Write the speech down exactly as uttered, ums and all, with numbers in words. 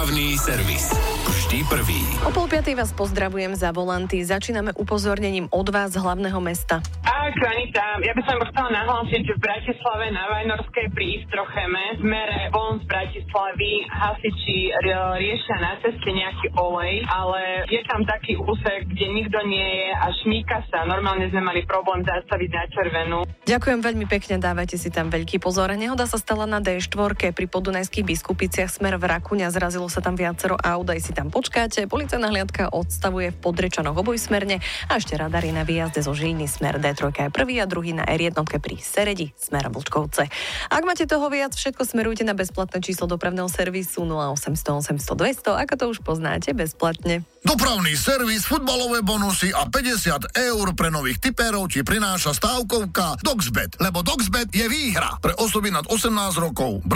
Dopravný servis. Vždy prvý. O pol piatej vás pozdravujem za volanty. Začíname upozornením od vás z hlavného mesta. Ahojte, Anita. Ja by som chcela nahlásiť, že v Bratislave na Vajnorskej pri Istrocheme v smere von z Bratislavy hasiči riešia na ceste nejaký olej, ale je tam taký úsek, kde nikto nie je a šmíka sa. Normálne sme mali problém zastaviť na červenú. Ďakujem veľmi pekne, dávajte si tam veľký pozor. Nehoda sa stala na dé štyri pri Podunajských Biskupiciach smer v Rakuňa, zrazilo sa tam viacero aut, aj si tam počkáte. Policajná hliadka odstavuje v Podrečanoch obojsmerne a ešte radary na výjazde zo Žiliny smer dé tri je prvý a druhý na er jedna pri Seredi smer Vlčkovce. Ak máte toho viac, všetko smerujte na bezplatné číslo dopravného servisu nula osemsto osemsto dvesto, ako to už poznáte, bezplatne. Dopravný servis, futbalové bonusy a päťdesiat eur pre nových tipérov ti prináša stávkovka Doxbet, lebo Doxbet je výhra pre osoby nad osemnásť rokov.